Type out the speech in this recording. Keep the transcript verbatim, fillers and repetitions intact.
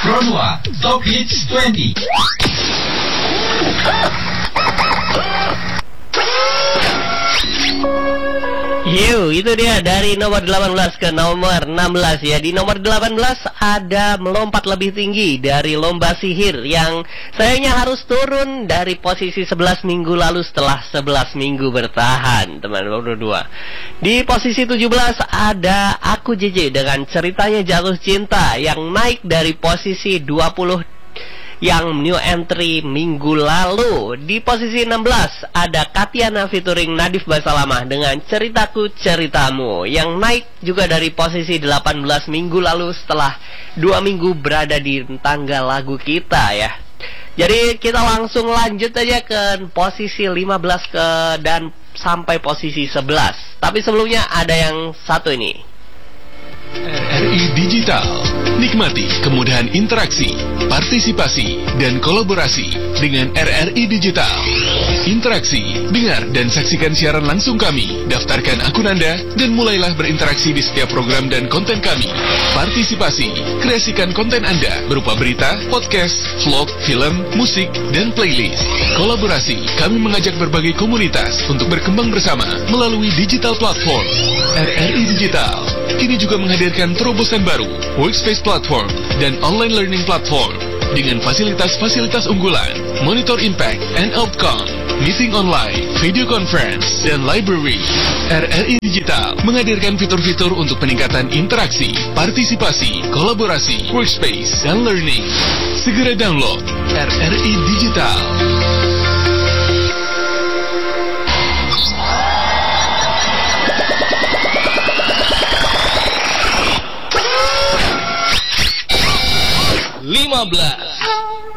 Pro dua Top Hits dua puluh. Yo, itu dia dari nomor delapan belas ke nomor enam belas ya. Di nomor delapan belas ada melompat lebih tinggi dari Lomba Sihir yang sayangnya harus turun dari posisi sebelas minggu lalu setelah sebelas minggu bertahan, teman-teman berdua. Di posisi tujuh belas ada Aku J J dengan Ceritanya Jatuh Cinta yang naik dari posisi dua puluh yang new entry minggu lalu. Di posisi enam belas ada Katiana featuring Nadif Basalamah dengan Ceritaku Ceritamu yang naik juga dari posisi delapan belas minggu lalu setelah dua minggu berada di tangga lagu kita ya. Jadi kita langsung lanjut aja ke posisi lima belas ke dan sampai posisi sebelas. Tapi sebelumnya ada yang satu ini. R R I Digital. Nikmati kemudahan interaksi, partisipasi, dan kolaborasi dengan R R I Digital. Interaksi, dengar dan saksikan siaran langsung kami. Daftarkan akun Anda dan mulailah berinteraksi di setiap program dan konten kami. Partisipasi, kreasikan konten Anda berupa berita, podcast, vlog, film, musik, dan playlist. Kolaborasi, kami mengajak berbagai komunitas untuk berkembang bersama melalui digital platform. R R I Digital kini juga menghadirkan terobosan baru, workspace platform, dan online learning platform dengan fasilitas-fasilitas unggulan, monitor impact and outcome, meeting online, video conference, dan library. R R I Digital menghadirkan fitur-fitur untuk peningkatan interaksi, partisipasi, kolaborasi, workspace, dan learning. Segera download R R I Digital. lima belas